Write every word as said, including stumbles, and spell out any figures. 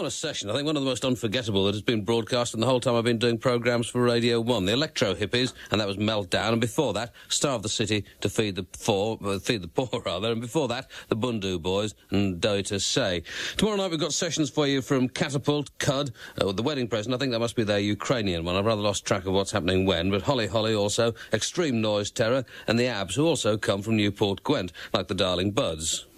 What a session. I think one of the most unforgettable that has been broadcast in the whole time I've been doing programmes for Radio one. The Electro Hippies, and that was Meltdown, and before that, Starve the City to Feed the Poor, uh, Feed the Poor, rather, and before that, the Bundu Boys and Dough to Say. Tomorrow night we've got sessions for you from Catapult, Cud, uh, the Wedding Present. I think that must be their Ukrainian one. I've rather lost track of what's happening when, but Holly Holly also, Extreme Noise Terror, and the Abs, who also come from Newport Gwent, like the Darling Buds.